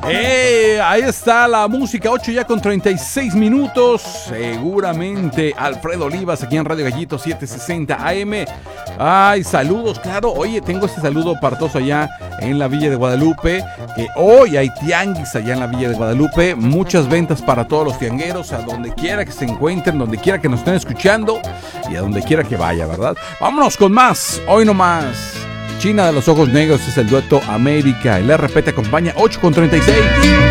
Ahí está la música, 8 ya con 36 minutos. Seguramente Alfredo Olivas aquí en Radio Gallito 760 AM. Ay, saludos, claro. Oye, tengo este saludo partoso allá en la Villa de Guadalupe. Que hoy hay tianguis allá en la Villa de Guadalupe. Muchas ventas para todos los tiangueros, a donde quiera que se encuentren, donde quiera que nos estén escuchando y a donde quiera que vaya, ¿verdad? Vámonos con más. Hoy nomás. China de los ojos negros es el dueto América. El RP te acompaña 8 con 36.